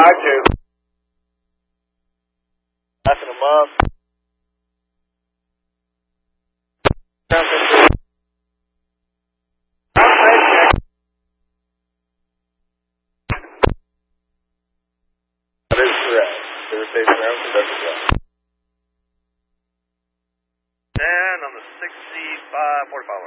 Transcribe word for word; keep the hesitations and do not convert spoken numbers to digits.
I do. Passing them up. That is correct. Thursday ground conductor job. And on the sixty-five forty-five.